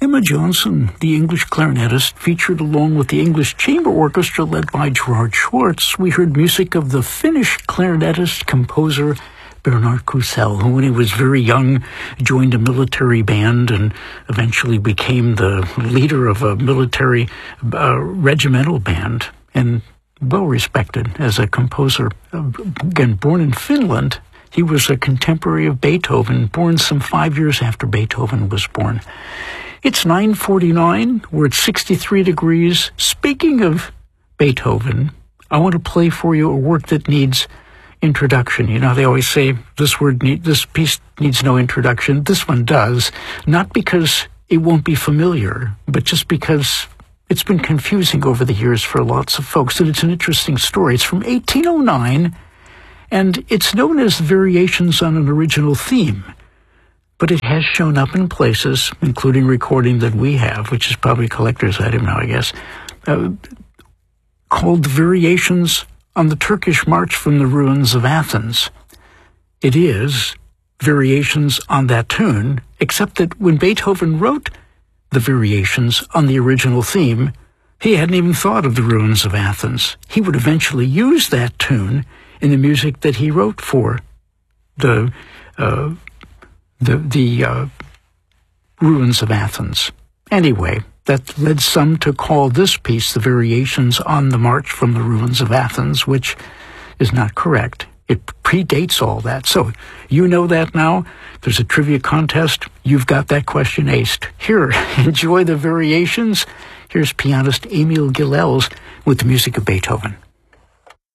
Emma Johnson, the English clarinetist, featured along with the English Chamber Orchestra led by Gerard Schwartz. We heard music of the Finnish clarinetist, composer Bernard Kussel, who when he was very young joined a military band and eventually became the leader of a military regimental band and well respected as a composer. Again, born in Finland, he was a contemporary of Beethoven, born some 5 years after Beethoven was born. It's 9:49. We're at 63 degrees. Speaking of Beethoven, I want to play for you a work that needs introduction. You know, they always say this piece needs no introduction. This one does, not because it won't be familiar, but just because it's been confusing over the years for lots of folks, and it's an interesting story. It's from 1809, and it's known as Variations on an Original Theme. But it has shown up in places, including recording that we have, which is probably a collector's item now, I guess, called Variations on the Turkish March from the Ruins of Athens. It is variations on that tune, except that when Beethoven wrote the variations on the original theme, he hadn't even thought of the ruins of Athens. He would eventually use that tune in the music that he wrote for the ruins of Athens. Anyway, that led some to call this piece the Variations on the March from the Ruins of Athens, which is not correct. It predates all that. So you know that now. There's a trivia contest. You've got that question aced. Here, enjoy the Variations. Here's pianist Emil Gilels with the music of Beethoven.